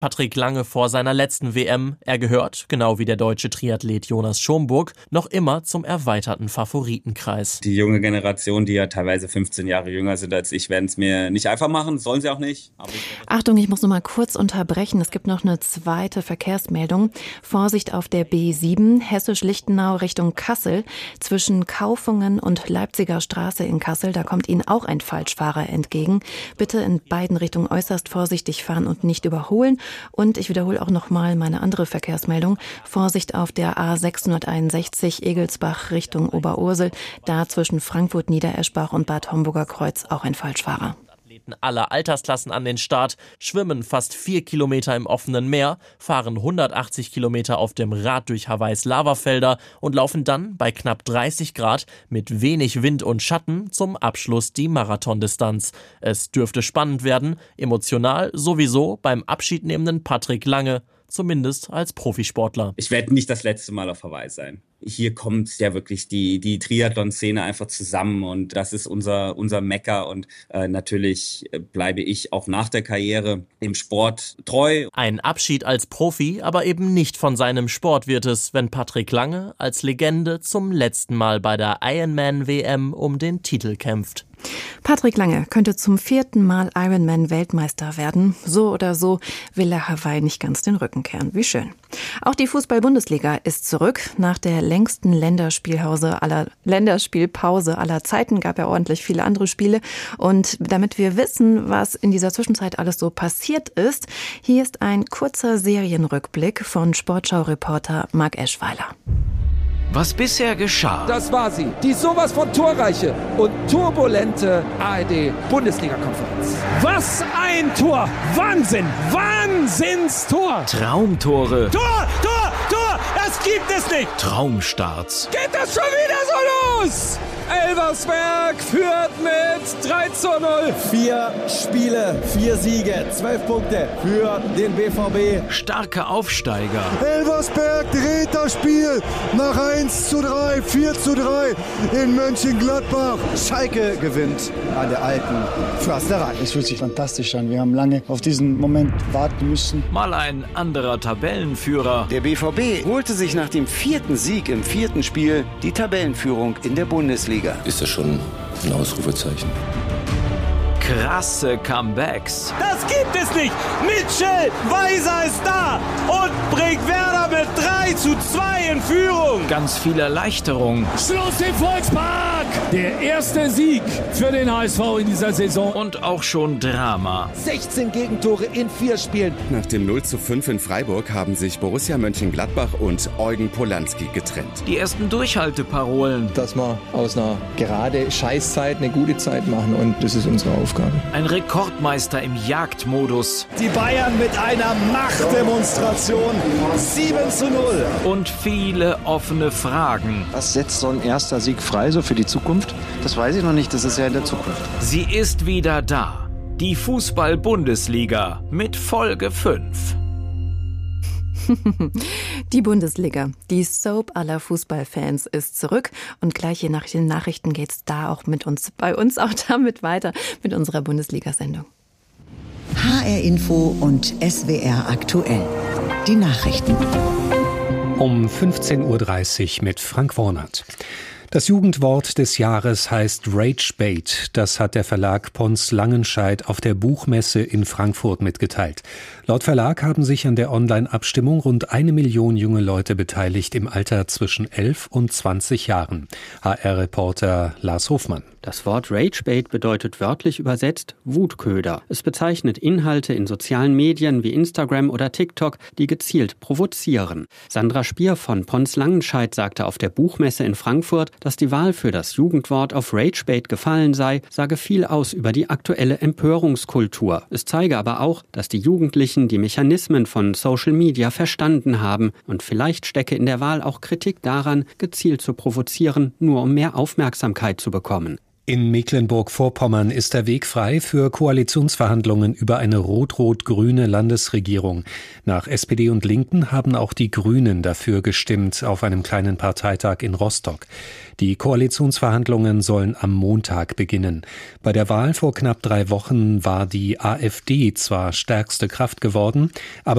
Patrick Lange vor seiner letzten WM. Er gehört, genau wie der deutsche Triathlet Jonas Schomburg, noch immer zum erweiterten Favoritenkreis. Die junge Generation, die ja teilweise 15 Jahre jünger sind als ich, werden es mir nicht einfach machen, sollen sie auch nicht. Achtung, ich muss noch mal kurz unterbrechen. Es gibt noch eine zweite Verkehrsmeldung. Vorsicht auf der B7, Hessisch-Lichtenau Richtung Kassel. Zwischen Kaufungen und Leipziger Straße in Kassel, da kommt Ihnen auch ein Falschfahrer entgegen. Bitte in beiden Richtungen äußerst vorsichtig fahren und nicht überholen. Und ich wiederhole auch nochmal meine andere Verkehrsmeldung. Vorsicht auf der A661 Egelsbach Richtung Oberursel. Da zwischen Frankfurt, Niedereschbach und Bad Homburger Kreuz auch ein Falschfahrer. Athleten aller Altersklassen an den Start, schwimmen fast 4 Kilometer im offenen Meer, fahren 180 Kilometer auf dem Rad durch Hawaiis Lavafelder und laufen dann bei knapp 30 Grad mit wenig Wind und Schatten zum Abschluss die Marathondistanz. Es dürfte spannend werden, emotional sowieso beim abschiednehmenden Patrick Lange, zumindest als Profisportler. Ich werde nicht das letzte Mal auf Hawaii sein. Hier kommt ja wirklich die Triathlon-Szene einfach zusammen und das ist unser Mekka und natürlich bleibe ich auch nach der Karriere im Sport treu. Ein Abschied als Profi, aber eben nicht von seinem Sport wird es, wenn Patrick Lange als Legende zum letzten Mal bei der Ironman-WM um den Titel kämpft. Patrick Lange könnte zum 4. Mal Ironman-Weltmeister werden. So oder so will er Hawaii nicht ganz den Rücken kehren. Wie schön. Auch die Fußball-Bundesliga ist zurück. Nach der längsten Länderspielpause aller Zeiten gab ja ordentlich viele andere Spiele. Und damit wir wissen, was in dieser Zwischenzeit alles so passiert ist, hier ist ein kurzer Serienrückblick von Sportschau-Reporter Marc Eschweiler. Was bisher geschah. Das war sie, die sowas von torreiche und turbulente ARD-Bundesliga-Konferenz. Was ein Tor! Wahnsinn! Wahnsinnstor! Traumtore. Tor! Tor! Tor! Das gibt es nicht! Traumstarts. Geht das schon wieder so los? Elversberg führt mit 3:0. 4 Spiele, 4 Siege, 12 Punkte für den BVB. Starke Aufsteiger. Elversberg dreht das Spiel nach 1:3, 4:3 in Mönchengladbach. Schalke gewinnt an der alten Försterei. Es fühlt sich fantastisch an. Wir haben lange auf diesen Moment warten müssen. Mal ein anderer Tabellenführer. Der BVB holte sich nach dem 4. Sieg im 4. Spiel die Tabellenführung in der Bundesliga. Ist das schon ein Ausrufezeichen? Krasse Comebacks. Das gibt es nicht! Mitchell Weiser ist da und bringt Werder mit 3:2 in Führung. Ganz viel Erleichterung. Schluss im Volkspark! Der erste Sieg für den HSV in dieser Saison. Und auch schon Drama. 16 Gegentore in 4 Spielen. Nach dem 0:5 in Freiburg haben sich Borussia Mönchengladbach und Eugen Polanski getrennt. Die ersten Durchhalteparolen. Dass wir aus einer gerade Scheißzeit eine gute Zeit machen und das ist unsere Aufgabe. Ein Rekordmeister im Jagdmodus. Die Bayern mit einer Machtdemonstration. 7:0. Und viele offene Fragen. Was setzt so ein erster Sieg frei, so für die Zukunft? Das weiß ich noch nicht, das ist ja in der Zukunft. Sie ist wieder da. Die Fußball-Bundesliga mit Folge 5. Die Bundesliga, die Soap aller Fußballfans ist zurück und gleich hier nach den Nachrichten geht's da auch bei uns auch damit weiter mit unserer Bundesliga-Sendung. HR Info und SWR aktuell. Die Nachrichten. Um 15:30 Uhr mit Frank Wornert. Das Jugendwort des Jahres heißt Ragebait. Das hat der Verlag Pons Langenscheidt auf der Buchmesse in Frankfurt mitgeteilt. Laut Verlag haben sich an der Online-Abstimmung rund 1 Million junge Leute beteiligt im Alter zwischen 11 und 20 Jahren. HR-Reporter Lars Hofmann. Das Wort Ragebait bedeutet wörtlich übersetzt Wutköder. Es bezeichnet Inhalte in sozialen Medien wie Instagram oder TikTok, die gezielt provozieren. Sandra Spier von Pons Langenscheidt sagte auf der Buchmesse in Frankfurt, dass die Wahl für das Jugendwort auf Ragebait gefallen sei, sage viel aus über die aktuelle Empörungskultur. Es zeige aber auch, dass die Jugendlichen die Mechanismen von Social Media verstanden haben und vielleicht stecke in der Wahl auch Kritik daran, gezielt zu provozieren, nur um mehr Aufmerksamkeit zu bekommen. In Mecklenburg-Vorpommern ist der Weg frei für Koalitionsverhandlungen über eine rot-rot-grüne Landesregierung. Nach SPD und Linken haben auch die Grünen dafür gestimmt auf einem kleinen Parteitag in Rostock. Die Koalitionsverhandlungen sollen am Montag beginnen. Bei der Wahl vor knapp 3 Wochen war die AfD zwar stärkste Kraft geworden, aber